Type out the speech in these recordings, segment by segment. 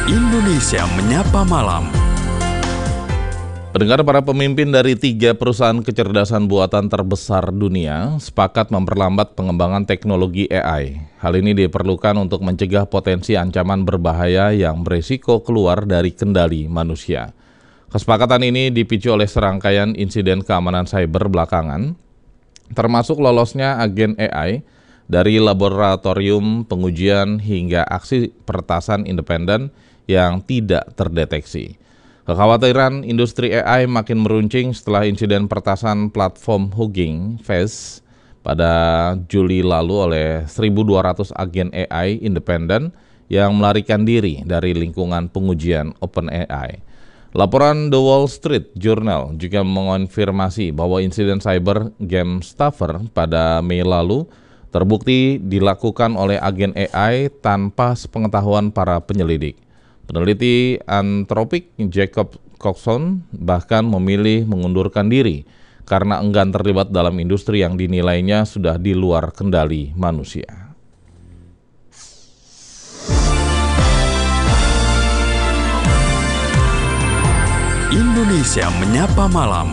Indonesia Menyapa Malam. Pendengar, para pemimpin dari 3 perusahaan kecerdasan buatan terbesar dunia sepakat memperlambat pengembangan teknologi AI. Hal ini diperlukan untuk mencegah potensi ancaman berbahaya yang beresiko keluar dari kendali manusia. Kesepakatan ini dipicu oleh serangkaian insiden keamanan cyber belakangan, termasuk lolosnya agen AI dari laboratorium pengujian hingga aksi peretasan independen yang tidak terdeteksi. Kekhawatiran industri AI makin meruncing setelah insiden peretasan platform Hugging Face pada Juli lalu oleh 1.200 agen AI independen yang melarikan diri dari lingkungan pengujian OpenAI. Laporan The Wall Street Journal juga mengonfirmasi bahwa insiden cyber game Stuffer pada Mei lalu terbukti dilakukan oleh agen AI tanpa sepengetahuan para penyelidik. Peneliti Anthropic Jacob Coxon bahkan memilih mengundurkan diri karena enggan terlibat dalam industri yang dinilainya sudah di luar kendali manusia. Indonesia Menyapa Malam.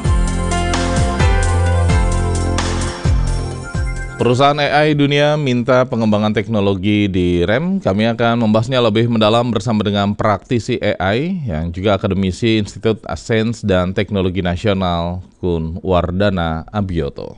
Perusahaan AI dunia minta pengembangan teknologi di rem. Kami akan membahasnya lebih mendalam bersama dengan praktisi AI yang juga akademisi Institut Sains dan Teknologi Nasional Kun Wardana Abioto.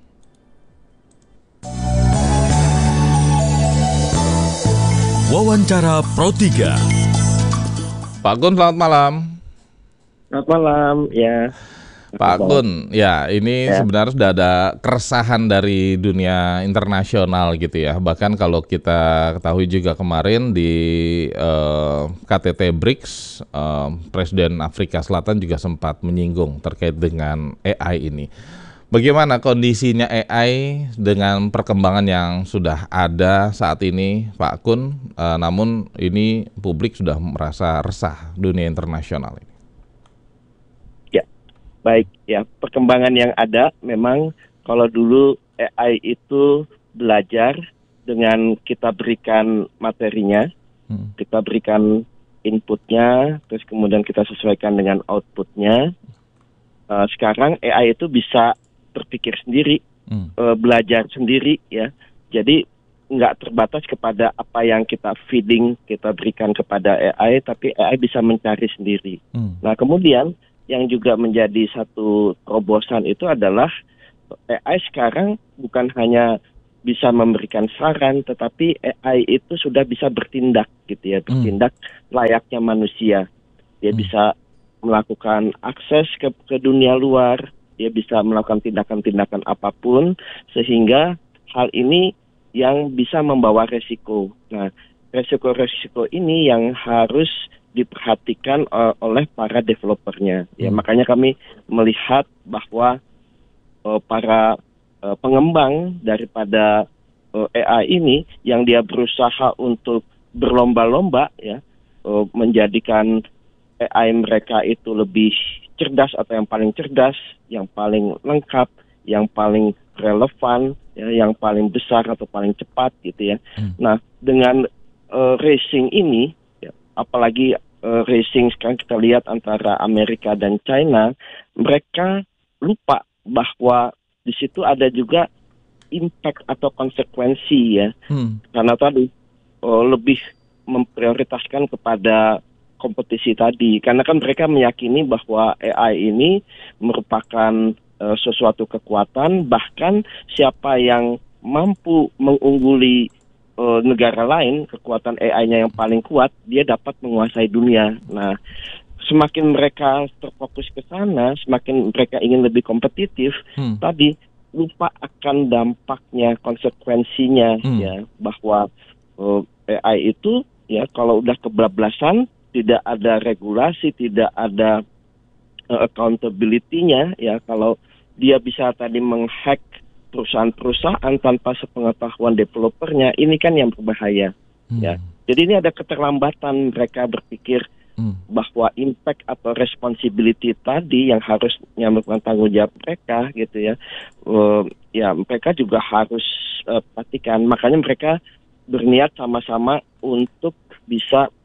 Wawancara Pro 3. Pak Kun, selamat malam. Selamat malam, ya. Pak Kun, ya ini sebenarnya sudah ada keresahan dari dunia internasional gitu ya. Bahkan kalau kita ketahui juga kemarin di KTT BRICS, Presiden Afrika Selatan juga sempat menyinggung terkait dengan AI ini. Bagaimana kondisinya AI dengan perkembangan yang sudah ada saat ini, Pak Kun? Namun ini publik sudah merasa resah dunia internasional ini. Baik, ya, perkembangan yang ada memang kalau dulu AI itu belajar dengan kita berikan materinya, kita berikan inputnya, terus kemudian kita sesuaikan dengan outputnya. Sekarang AI itu bisa berpikir sendiri, belajar sendiri, ya. Jadi nggak terbatas kepada apa yang kita feeding, kita berikan kepada AI, tapi AI bisa mencari sendiri. Nah, kemudian yang juga menjadi satu terobosan itu adalah AI sekarang bukan hanya bisa memberikan saran, tetapi AI itu sudah bisa bertindak gitu ya, bertindak layaknya manusia. Dia bisa melakukan akses ke dunia luar, dia bisa melakukan tindakan-tindakan apapun, sehingga hal ini yang bisa membawa resiko. Nah, resiko-resiko ini yang harus diperhatikan oleh para developernya. Ya, makanya kami melihat bahwa para pengembang daripada AI ini yang dia berusaha untuk berlomba-lomba ya, menjadikan AI mereka itu lebih cerdas atau yang paling cerdas, yang paling lengkap, yang paling relevan, ya, yang paling besar atau paling cepat gitu ya. Nah, dengan racing ini, ya, apalagi racing sekarang kita lihat antara Amerika dan China, mereka lupa bahwa di situ ada juga impact atau konsekuensi ya, karena tadi lebih memprioritaskan kepada kompetisi tadi, karena kan mereka meyakini bahwa AI ini merupakan sesuatu kekuatan, bahkan siapa yang mampu mengungguli negara lain, kekuatan AI-nya yang paling kuat, dia dapat menguasai dunia. Nah, semakin mereka terfokus ke sana, semakin mereka ingin lebih kompetitif, tadi lupa akan dampaknya, konsekuensinya, ya, bahwa AI itu, ya, kalau udah kebablasan, tidak ada regulasi, tidak ada accountability-nya, ya, kalau dia bisa tadi menghack perusahaan-perusahaan tanpa sepengetahuan developernya, ini kan yang berbahaya. Ya. Jadi ini ada keterlambatan mereka berpikir bahwa impact atau responsibility tadi yang harusnya merupakan tanggung jawab mereka gitu ya, ya mereka juga harus perhatikan. Makanya mereka berniat sama-sama untuk bisa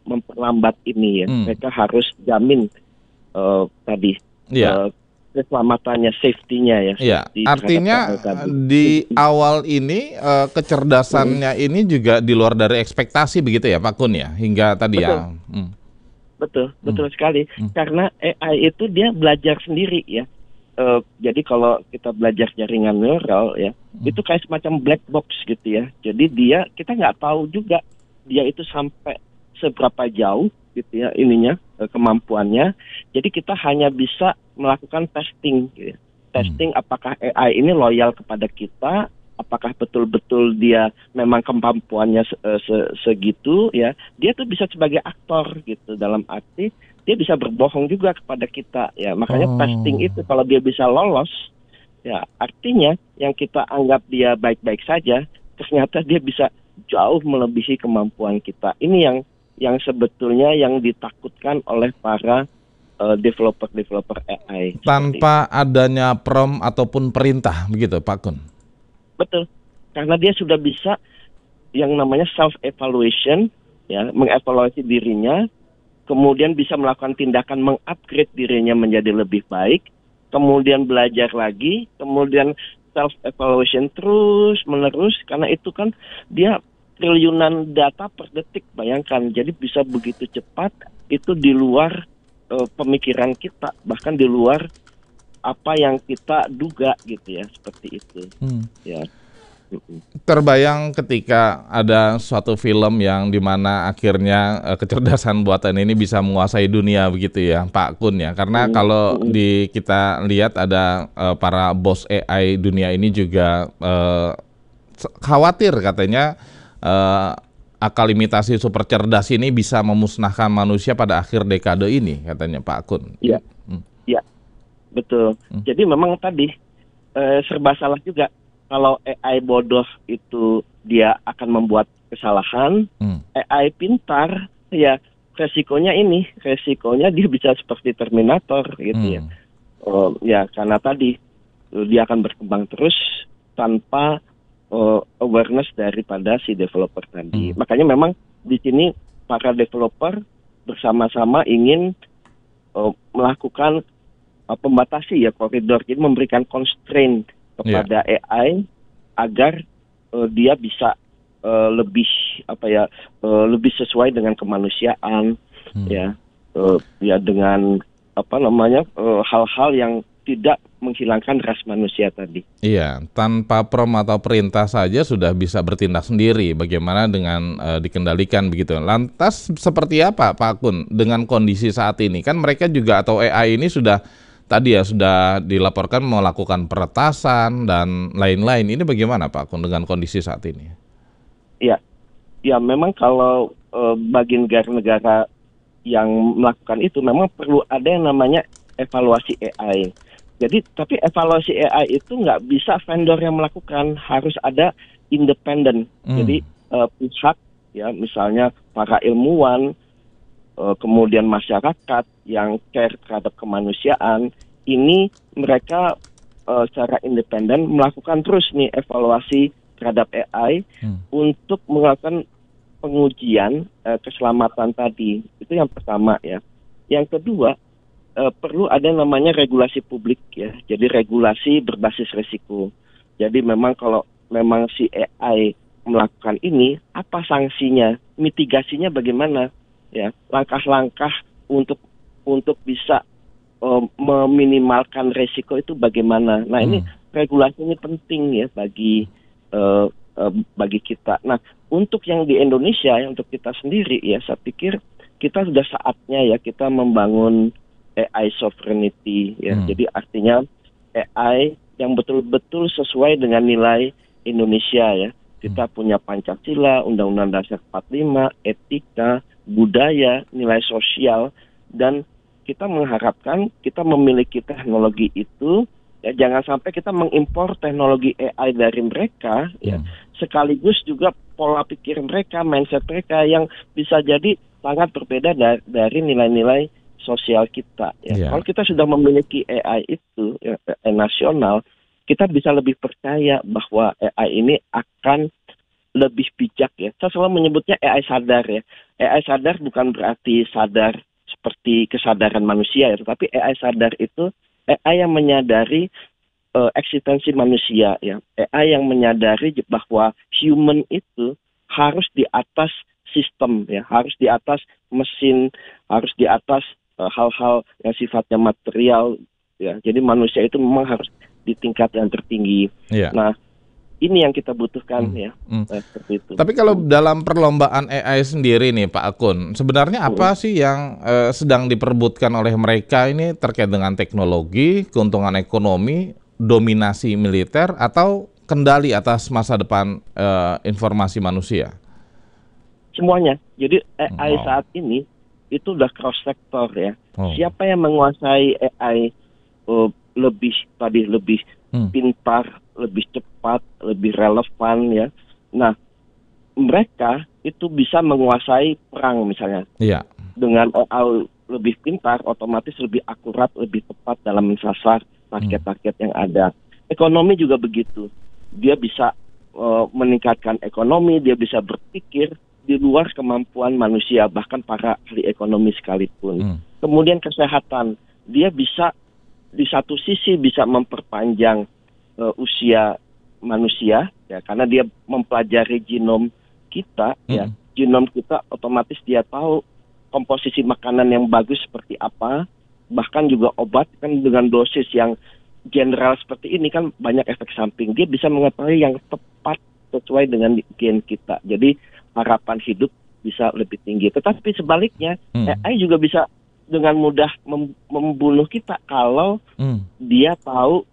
memperlambat ini ya. Mereka harus jamin tadi keselamatannya, safety-nya ya. Iya, artinya di awal ini kecerdasannya ini juga di luar dari ekspektasi begitu ya Pak Kun ya, hingga tadi ya. Betul sekali. Karena AI itu dia belajar sendiri ya. Jadi kalau kita belajar jaringan neural ya, itu kayak semacam black box gitu ya. Jadi kita nggak tahu juga dia itu sampai seberapa jauh gitu ya kemampuannya. Jadi kita hanya bisa melakukan testing gitu ya. Testing apakah AI ini loyal kepada kita, apakah betul-betul dia memang kemampuannya segitu ya. Dia tuh bisa sebagai aktor gitu, dalam arti dia bisa berbohong juga kepada kita ya. Makanya testing itu kalau dia bisa lolos ya, artinya yang kita anggap dia baik-baik saja, ternyata dia bisa jauh melebihi kemampuan kita. Ini yang sebetulnya yang ditakutkan oleh para developer AI. Tanpa adanya prompt ataupun perintah, begitu Pak Kun? Betul, karena dia sudah bisa yang namanya self-evaluation, ya, mengevaluasi dirinya, kemudian bisa melakukan tindakan mengupgrade dirinya menjadi lebih baik, kemudian belajar lagi, kemudian self-evaluation terus-menerus, karena itu kan dia triliunan data per detik, bayangkan. Jadi bisa begitu cepat, itu di luar pemikiran kita, bahkan di luar apa yang kita duga gitu ya, seperti itu. Ya. Terbayang ketika ada suatu film yang dimana akhirnya kecerdasan buatan ini bisa menguasai dunia begitu ya Pak Kun ya, karena kalau kita lihat ada para bos AI dunia ini juga khawatir katanya akal imitasi super cerdas ini bisa memusnahkan manusia pada akhir dekade ini, katanya Pak Kun. Iya, betul. Jadi memang tadi serba salah juga. Kalau AI bodoh itu dia akan membuat kesalahan, AI pintar ya resikonya dia bisa seperti Terminator gitu ya. Ya karena tadi dia akan berkembang terus tanpa awareness daripada si developer tadi. Makanya memang di sini para developer bersama-sama ingin melakukan pembatasi ya koridor, jadi memberikan constraint kepada AI agar dia bisa lebih lebih sesuai dengan kemanusiaan ya dengan hal-hal yang tidak menghilangkan ras manusia tadi. Iya, tanpa prompt atau perintah saja sudah bisa bertindak sendiri. Bagaimana dengan dikendalikan begitu? Lantas seperti apa Pak Kun dengan kondisi saat ini? Kan mereka juga atau AI ini sudah dilaporkan melakukan peretasan dan lain-lain. Ini bagaimana Pak Kun dengan kondisi saat ini? Ya memang kalau bagi negara-negara yang melakukan itu memang perlu ada yang namanya evaluasi AI. Jadi, tapi evaluasi AI itu nggak bisa vendor yang melakukan, harus ada independen. Jadi pihak, ya misalnya para ilmuwan, kemudian masyarakat yang care terhadap kemanusiaan, ini mereka secara independen melakukan terus nih evaluasi terhadap AI untuk melakukan pengujian keselamatan tadi. Itu yang pertama ya. Yang kedua, perlu ada namanya regulasi publik ya. Jadi regulasi berbasis risiko. Jadi memang kalau memang si AI melakukan ini, apa sanksinya, mitigasinya bagaimana ya, langkah-langkah untuk bisa meminimalkan risiko itu bagaimana. Nah ini regulasi ini penting ya bagi kita. Nah untuk yang di Indonesia, untuk kita sendiri ya, saya pikir kita sudah saatnya ya kita membangun AI sovereignty ya. Jadi artinya AI yang betul-betul sesuai dengan nilai Indonesia ya. Kita punya Pancasila, Undang-Undang Dasar 45, etika, budaya, nilai sosial, dan kita mengharapkan kita memiliki teknologi itu ya, jangan sampai kita mengimpor teknologi AI dari mereka ya. Sekaligus juga pola pikir mereka, mindset mereka yang bisa jadi sangat berbeda dari nilai-nilai sosial kita ya. Kalau kita sudah memiliki AI itu ya, nasional, kita bisa lebih percaya bahwa AI ini akan lebih bijak ya. Saya selalu menyebutnya AI sadar ya. AI sadar bukan berarti sadar seperti kesadaran manusia ya, tetapi AI sadar itu AI yang menyadari eksistensi manusia ya. AI yang menyadari bahwa human itu harus di atas sistem ya, harus di atas mesin, harus di atas hal-hal yang sifatnya material ya. Jadi manusia itu memang harus di tingkat yang tertinggi. Yeah. Nah, ini yang kita butuhkan ya, seperti itu. Tapi kalau dalam perlombaan AI sendiri nih Pak Akun, sebenarnya apa sih yang sedang diperebutkan oleh mereka ini terkait dengan teknologi, keuntungan ekonomi, dominasi militer, atau kendali atas masa depan informasi manusia? Semuanya. Jadi AI saat ini itu udah cross sektor ya. Siapa yang menguasai AI lebih pintar, lebih cepat, lebih relevan ya. Nah, mereka itu bisa menguasai perang misalnya. Iya. Dengan AI lebih pintar, otomatis lebih akurat, lebih tepat dalam mensasar target-target yang ada. Ekonomi juga begitu. Dia bisa meningkatkan ekonomi, dia bisa berpikir di luar kemampuan manusia, bahkan para ahli ekonomi sekalipun. Kemudian kesehatan, dia bisa di satu sisi bisa memperpanjang usia manusia ya, karena dia mempelajari genom kita ya. Genom kita otomatis dia tahu komposisi makanan yang bagus seperti apa, bahkan juga obat kan dengan dosis yang general seperti ini kan banyak efek samping. Dia bisa mengetahui yang tepat sesuai dengan gen kita. Jadi harapan hidup bisa lebih tinggi. Tetapi sebaliknya AI juga bisa dengan mudah membunuh kita kalau dia tahu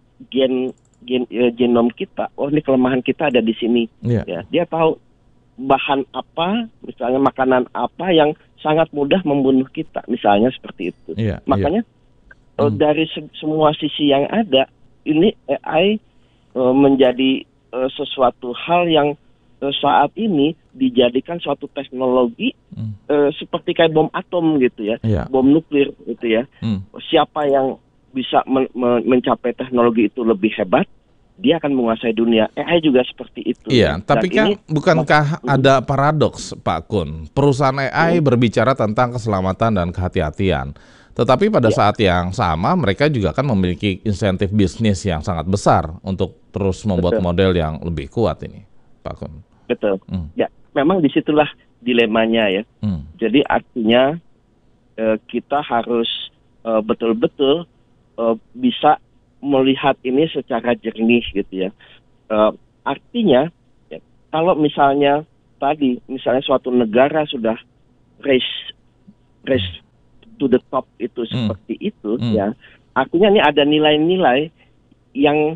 genom kita. Oh, ini kelemahan kita ada di sini. Ya, dia tahu bahan apa, misalnya makanan apa yang sangat mudah membunuh kita, misalnya seperti itu. Makanya dari semua sisi yang ada, ini AI menjadi sesuatu hal yang saat ini dijadikan suatu teknologi seperti kayak bom atom gitu ya, bom nuklir gitu ya. Siapa yang bisa mencapai teknologi itu lebih hebat, dia akan menguasai dunia. AI juga seperti itu. Iya, tapi kan bukankah ada paradoks Pak Kun? Perusahaan AI berbicara tentang keselamatan dan kehati-hatian. Tetapi pada saat yang sama mereka juga kan memiliki insentif bisnis yang sangat besar untuk terus membuat model yang lebih kuat ini, Pak Kun. Betul. Ya, memang disitulah dilemanya ya. Jadi artinya kita harus betul-betul bisa melihat ini secara jernih gitu ya. Artinya ya, kalau misalnya suatu negara sudah race to the top itu seperti itu ya, artinya ini ada nilai-nilai yang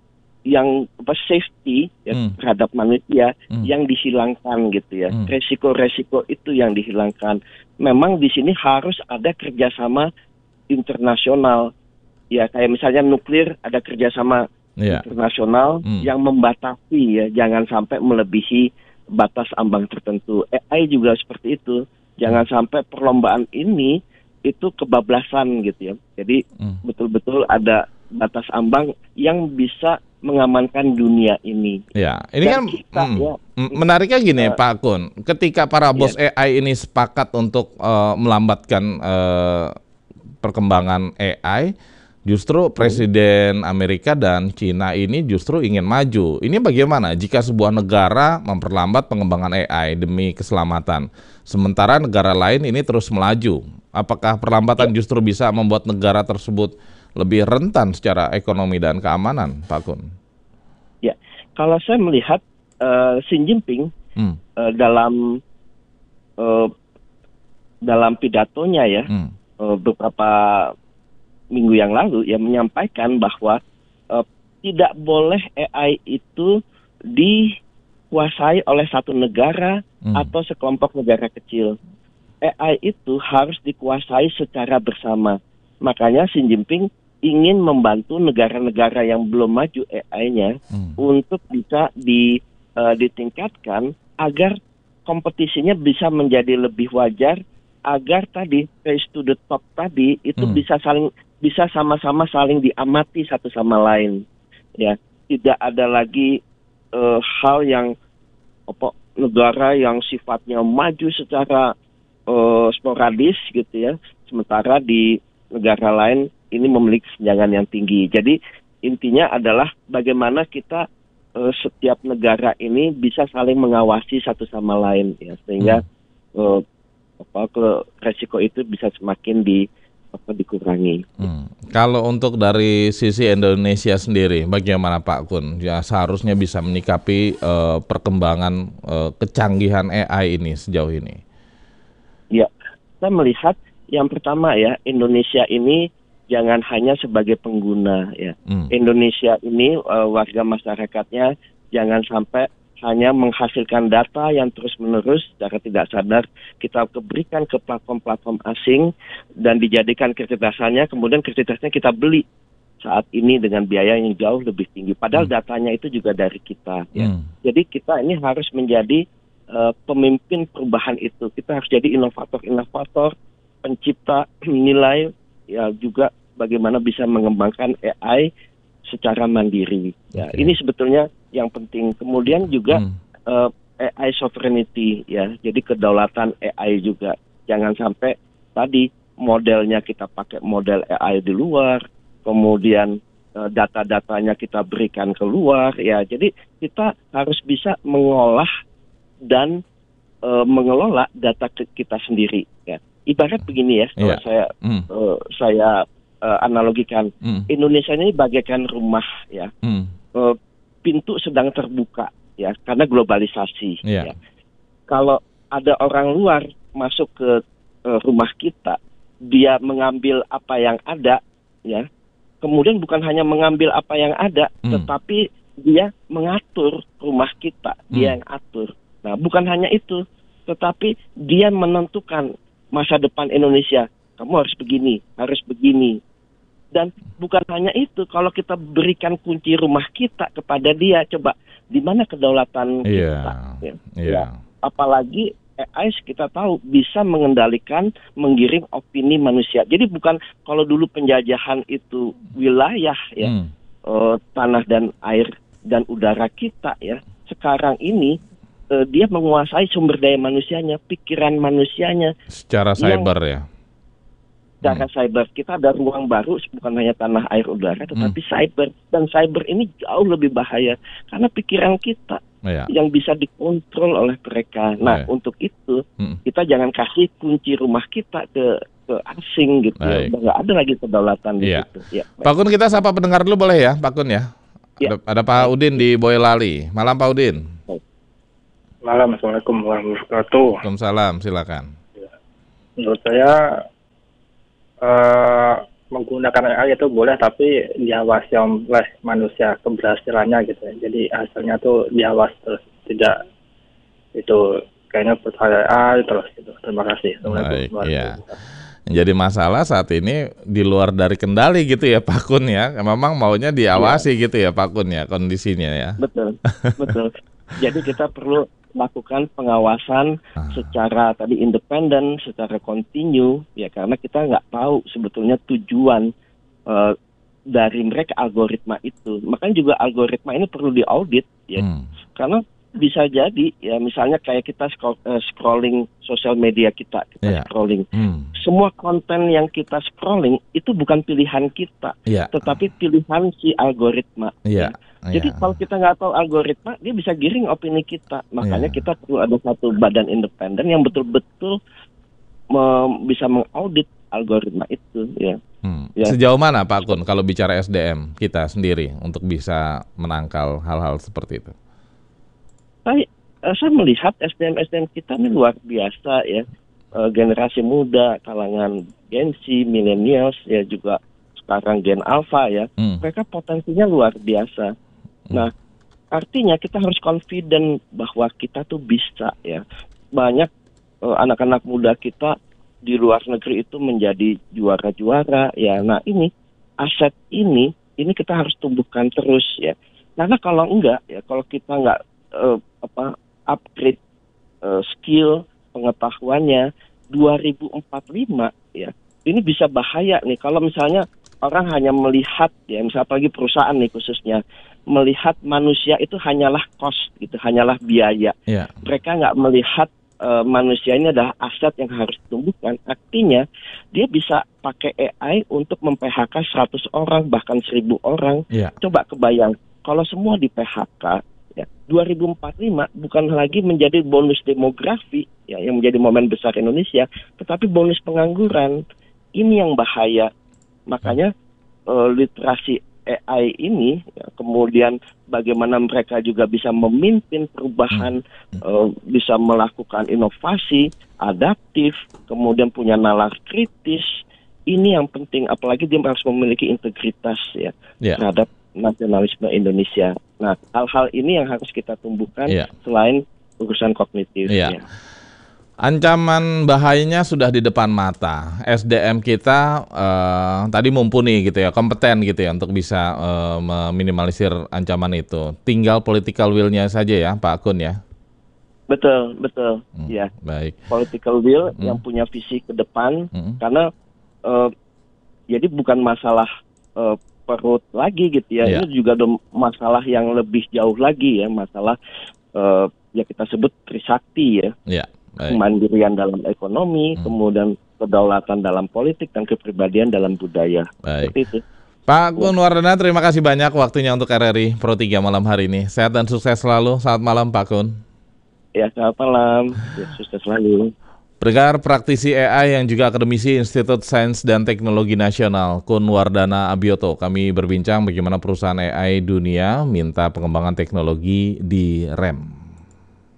safety ya, terhadap manusia yang dihilangkan gitu ya. Resiko-resiko itu yang dihilangkan. Memang di sini harus ada kerjasama internasional. Ya, kayak misalnya nuklir ada kerjasama internasional yang membatasi ya, jangan sampai melebihi batas ambang tertentu. AI juga seperti itu. Jangan sampai perlombaan ini itu kebablasan gitu ya. Jadi betul-betul ada batas ambang yang bisa mengamankan dunia ini. Ya, ini dan kan kita, menariknya gini Pak Kun, ketika para bos AI ini sepakat untuk melambatkan perkembangan AI, justru Presiden Amerika dan Cina ini justru ingin maju. Ini bagaimana jika sebuah negara memperlambat pengembangan AI demi keselamatan, sementara negara lain ini terus melaju? Apakah perlambatan justru bisa membuat negara tersebut lebih rentan secara ekonomi dan keamanan, Pak Kun? Ya, kalau saya melihat Xi Jinping dalam pidatonya ya beberapa minggu yang lalu ya menyampaikan bahwa tidak boleh AI itu dikuasai oleh satu negara atau sekelompok negara kecil. AI itu harus dikuasai secara bersama. Makanya Xi Jinping ingin membantu negara-negara yang belum maju AI-nya untuk bisa ditingkatkan agar kompetisinya bisa menjadi lebih wajar, agar tadi race to the top tadi itu bisa sama-sama saling diamati satu sama lain. Ya, tidak ada lagi hal yang negara yang sifatnya maju secara sporadis gitu ya, sementara di negara lain ini memiliki kesenjangan yang tinggi. Jadi intinya adalah bagaimana kita setiap negara ini bisa saling mengawasi satu sama lain ya, sehingga resiko itu bisa semakin dikurangi. Kalau untuk dari sisi Indonesia sendiri, bagaimana Pak Kun? Ya seharusnya bisa menyikapi perkembangan kecanggihan AI ini sejauh ini. Ya, saya melihat yang pertama ya, Indonesia ini jangan hanya sebagai pengguna ya. Indonesia ini warga masyarakatnya jangan sampai hanya menghasilkan data yang terus-menerus secara tidak sadar kita berikan ke platform-platform asing dan dijadikan kecerdasannya, kemudian kecerdasannya kita beli saat ini dengan biaya yang jauh lebih tinggi. Padahal datanya itu juga dari kita ya. Jadi kita ini harus menjadi pemimpin perubahan itu. Kita harus jadi inovator-inovator, pencipta nilai, ya juga bagaimana bisa mengembangkan AI secara mandiri. Ya, ini sebetulnya yang penting. Kemudian juga AI sovereignty, ya. Jadi kedaulatan AI juga. Jangan sampai tadi modelnya kita pakai model AI di luar, kemudian data-datanya kita berikan keluar, ya. Jadi kita harus bisa mengolah dan mengelola data kita sendiri. Ya. Ibarat begini ya, kalau saya analogikan, Indonesia ini bagaikan rumah, ya. Pintu sedang terbuka, ya, karena globalisasi. Ya. Kalau ada orang luar masuk ke rumah kita, dia mengambil apa yang ada, ya. Kemudian bukan hanya mengambil apa yang ada, tetapi dia mengatur rumah kita, dia yang atur. Nah, bukan hanya itu, tetapi dia menentukan masa depan Indonesia. Kamu harus begini, harus begini. Dan bukan hanya itu, kalau kita berikan kunci rumah kita kepada dia, coba di mana kedaulatan kita? Ya. Apalagi AI kita tahu bisa mengendalikan, menggiring opini manusia. Jadi bukan kalau dulu penjajahan itu wilayah, ya, tanah dan air dan udara kita, ya. Sekarang ini dia menguasai sumber daya manusianya, pikiran manusianya. Secara cyber ya? Secara cyber. Kita ada ruang baru, bukan hanya tanah, air, udara, tetapi cyber. Dan cyber ini jauh lebih bahaya. Karena pikiran kita yang bisa dikontrol oleh mereka. Nah, untuk itu, kita jangan kasih kunci rumah kita ke asing gitu. Udah nggak ada lagi kedaulatan di situ. Ya, Pak Kun, kita sapa pendengar dulu boleh ya, Pak Kun ya? Ada Pak Udin di Boyolali. Malam Pak Udin. Malam, Assalamualaikum warahmatullahi wabarakatuh. Waalaikumsalam, silakan. Menurut saya menggunakan AI itu boleh, tapi diawasi oleh manusia keberhasilannya gitu. Jadi hasilnya tuh diawasi terus, tidak itu kayaknya percaya AI terus gitu. Terima kasih. Baik, ya. Jadi masalah saat ini di luar dari kendali gitu ya Pak Kun ya. Memang maunya diawasi gitu ya Pak Kun ya kondisinya ya. Betul, betul. Jadi kita perlu lakukan pengawasan secara tadi independen, secara kontinu, ya, karena kita nggak tahu sebetulnya tujuan dari mereka algoritma itu. Makanya juga algoritma ini perlu diaudit, ya, karena bisa jadi ya misalnya kayak kita scrolling sosial media kita scrolling, semua konten yang kita scrolling itu bukan pilihan kita, tetapi pilihan si algoritma. Jadi kalau kita nggak tahu algoritma, dia bisa giring opini kita. Makanya kita perlu ada satu badan independen yang betul-betul bisa mengaudit algoritma itu. Ya. Sejauh mana Pak Kun kalau bicara SDM kita sendiri untuk bisa menangkal hal-hal seperti itu? Saya melihat SDM kita ini luar biasa ya. Generasi muda, kalangan Gen Z, millennials, ya juga sekarang Gen Alpha ya. Mereka potensinya luar biasa. Nah, artinya kita harus confident bahwa kita tuh bisa ya. Banyak anak-anak muda kita di luar negeri itu menjadi juara-juara ya. Nah, ini aset ini kita harus tumbuhkan terus ya. Karena kalau enggak ya, kalau kita enggak upgrade skill pengetahuannya 2045 ya, ini bisa bahaya nih kalau misalnya orang hanya melihat ya, misalnya apalagi perusahaan nih khususnya melihat manusia itu hanyalah cost, gitu, hanyalah biaya. Yeah. Mereka nggak melihat manusia ini adalah aset yang harus ditumbuhkan. Artinya dia bisa pakai AI untuk mem-PHK 100 orang bahkan 1000 orang. Yeah. Coba kebayang kalau semua di PHK, ya, 2045 bukan lagi menjadi bonus demografi ya, yang menjadi momen besar Indonesia, tetapi bonus pengangguran. Ini yang bahaya. Makanya literasi AI ini, ya, kemudian bagaimana mereka juga bisa memimpin perubahan, bisa melakukan inovasi, adaptif, kemudian punya nalar kritis. Ini yang penting, apalagi dia harus memiliki integritas ya terhadap nasionalisme Indonesia. Nah, hal-hal ini yang harus kita tumbuhkan selain urusan kognitif. Ya. Ancaman bahayanya sudah di depan mata. SDM kita tadi mumpuni gitu ya, kompeten gitu ya untuk bisa meminimalisir ancaman itu. Tinggal political will-nya saja ya, Pak Kun ya. Betul. Ya. Baik. Political will yang punya visi ke depan, karena jadi bukan masalah perut lagi gitu ya. Ini juga ada masalah yang lebih jauh lagi ya, masalah ya kita sebut Trisakti ya. Kemandirian dalam ekonomi, kemudian kedaulatan dalam politik, dan kepribadian dalam budaya. Baik. Seperti itu. Pak Kun Wardana, terima kasih banyak waktunya untuk RRI Pro 3 malam hari ini. Sehat dan sukses selalu. Selamat malam Pak Kun. Ya, selamat malam. Ya, sukses selalu. Pendengar, praktisi AI yang juga akademisi Institut Sains dan Teknologi Nasional, Kun Wardana Abioto. Kami berbincang bagaimana perusahaan AI dunia minta pengembangan teknologi di rem.